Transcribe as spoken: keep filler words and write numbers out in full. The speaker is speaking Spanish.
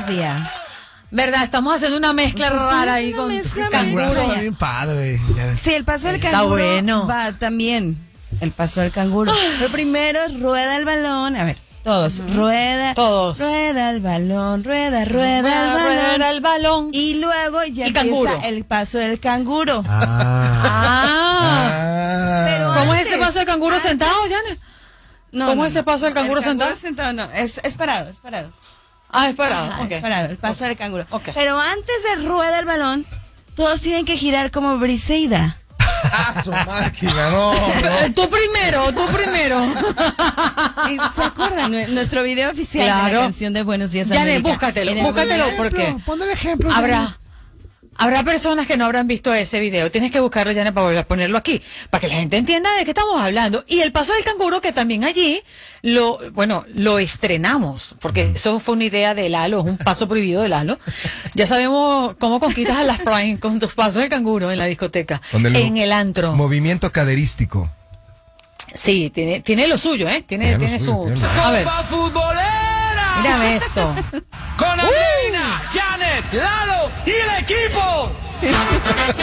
Yugoslavia. ¿Verdad? Estamos haciendo una mezcla Pues rara ahí una con mezcla canguro. rara. Está bien padre. Sí, el paso del Está canguro bueno. va también. El paso del canguro. Pero primero es rueda el balón. A ver, todos. Uh-huh. Rueda. Todos. Rueda el balón, rueda, rueda, rueda el balón. Rueda el balón. Y luego ya y empieza canguro. el paso del canguro. Ah. Ah. Pero ¿Cómo antes, es ese paso del canguro antes, sentado, Janet? No, ¿Cómo no, es ese paso del canguro, el canguro sentado? sentado? No, es, es parado, es parado. Ah, es parado. Ajá, Okay. es parado, el paso okay. del canguro. Okay. Pero antes de rueda el balón, todos tienen que girar como Briseida. Ah, su máquina, no, no. Tú primero, tú primero. ¿Se acuerdan? Nuestro video oficial Claro. de la canción de Buenos Días Janet, América. búscatelo, Era- búscatelo porque Pon el ejemplo. habrá habrá personas que no habrán visto ese video. Tienes que buscarlo, Janet, para volver a ponerlo aquí, para que la gente entienda de qué estamos hablando. Y el paso del canguro, que también allí lo, bueno, lo estrenamos, porque eso fue una idea de Lalo, es un paso prohibido de Lalo. Ya sabemos cómo conquistas a las Prime con tus pasos de canguro en la discoteca, Con el en mo- el antro. Movimiento caderístico. Sí, tiene, tiene lo suyo, ¿eh? Tiene, Tiene lo tiene suyo, su... tiene lo- A ver, ¡Copa futbolera! mírame esto. Con Andreina, Janet, Lalo y el equipo.